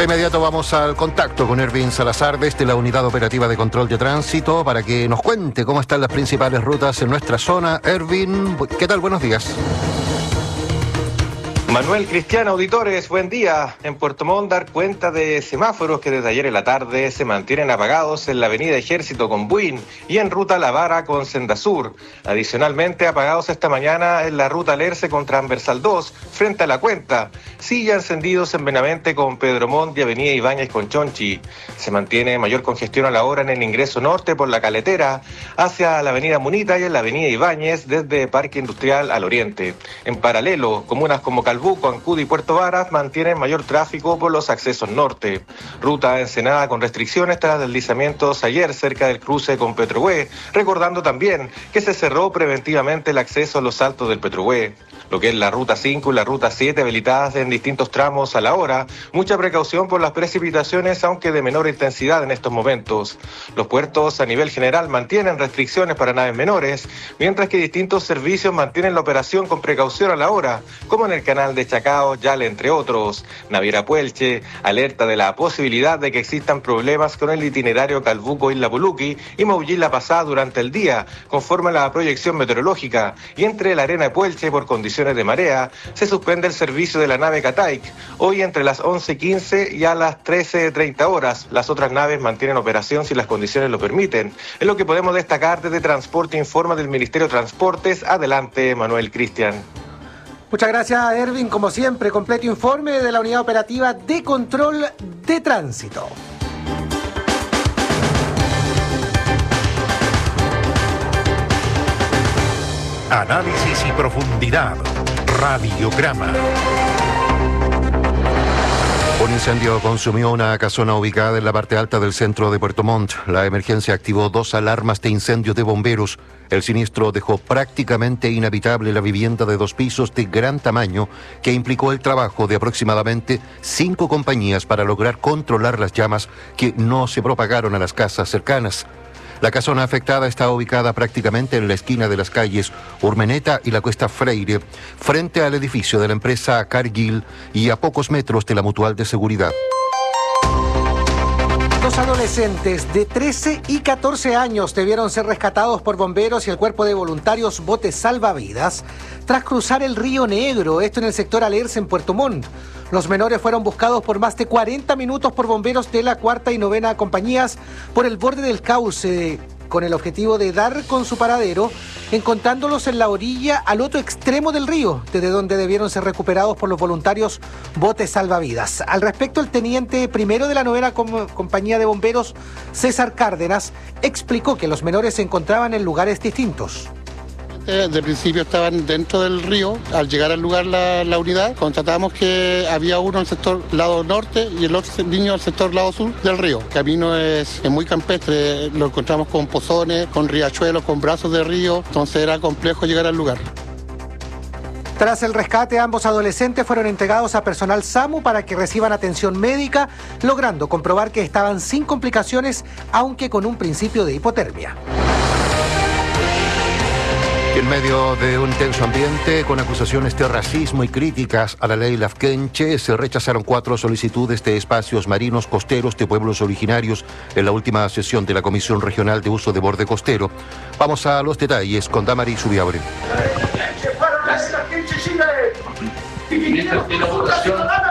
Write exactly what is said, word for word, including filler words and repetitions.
De inmediato vamos al contacto con Ervin Salazar desde la Unidad Operativa de Control de Tránsito para que nos cuente cómo están las principales rutas en nuestra zona. Ervin, ¿qué tal? Buenos días. Manuel Cristiano, auditores, buen día. En Puerto Montt dar cuenta de semáforos que desde ayer en la tarde se mantienen apagados en la avenida Ejército con Buin y en ruta La Vara con Senda Sur. Adicionalmente, apagados esta mañana en la ruta Lerce con Transversal dos frente a La Cuenta. Sí, ya encendidos en Benavente con Pedro Montt y avenida Ibáñez con Chonchi. Se mantiene mayor congestión a la hora en el ingreso norte por la Caletera hacia la avenida Munita y en la avenida Ibáñez desde Parque Industrial al oriente. En paralelo, comunas como Calbuco, Ancud y Puerto Varas mantienen mayor tráfico por los accesos norte. Ruta Ensenada con restricciones tras deslizamientos ayer cerca del cruce con Petrohue, recordando también que se cerró preventivamente el acceso a los altos del Petrohue. Lo que es la ruta cinco y la ruta siete habilitadas en distintos tramos a la hora, mucha precaución por las precipitaciones, aunque de menor intensidad en estos momentos. Los puertos a nivel general mantienen restricciones para naves menores, mientras que distintos servicios mantienen la operación con precaución a la hora, como en el canal de Chacao, Yale, entre otros. Naviera Puelche alerta de la posibilidad de que existan problemas con el itinerario Calbuco-Isla Puluqui y Mauyil-La Pasada durante el día, conforme a la proyección meteorológica, y entre la arena de Puelche por condiciones de marea, se suspende el servicio de la nave Cataic, hoy entre las once quince y a las trece treinta horas. Las otras naves mantienen operación si las condiciones lo permiten. Es lo que podemos destacar desde Transporte Informa del Ministerio de Transportes. Adelante, Manuel Cristian. Muchas gracias, Ervin. Como siempre, completo informe de la Unidad Operativa de Control de Tránsito. Análisis y profundidad. Radiograma. Un incendio consumió una casona ubicada en la parte alta del centro de Puerto Montt. La emergencia activó dos alarmas de incendio de bomberos. El siniestro dejó prácticamente inhabitable la vivienda de dos pisos de gran tamaño que implicó el trabajo de aproximadamente cinco compañías para lograr controlar las llamas que no se propagaron a las casas cercanas. La casona afectada está ubicada prácticamente en la esquina de las calles Urmeneta y la Cuesta Freire, frente al edificio de la empresa Cargill y a pocos metros de la Mutual de Seguridad. Dos adolescentes de trece y catorce años debieron ser rescatados por bomberos y el cuerpo de voluntarios Botes Salvavidas tras cruzar el Río Negro, esto en el sector Alerce en Puerto Montt. Los menores fueron buscados por más de cuarenta minutos por bomberos de la cuarta y novena compañías por el borde del cauce, con el objetivo de dar con su paradero, encontrándolos en la orilla al otro extremo del río, desde donde debieron ser recuperados por los voluntarios Botes Salvavidas. Al respecto, el teniente primero de la novena com- compañía de bomberos, César Cárdenas, explicó que los menores se encontraban en lugares distintos. De principio estaban dentro del río. Al llegar al lugar la, la unidad, constatamos que había uno en el sector lado norte y el otro niño en el sector lado sur del río. El camino es, es muy campestre, lo encontramos con pozones, con riachuelos, con brazos de río, entonces era complejo llegar al lugar. Tras el rescate, ambos adolescentes fueron entregados a personal SAMU para que reciban atención médica, logrando comprobar que estaban sin complicaciones, aunque con un principio de hipotermia. En medio de un tenso ambiente, con acusaciones de racismo y críticas a la ley Lafkenche, se rechazaron cuatro solicitudes de espacios marinos costeros de pueblos originarios en la última sesión de la Comisión Regional de Uso de Borde Costero. Vamos a los detalles con Damari Subiabre.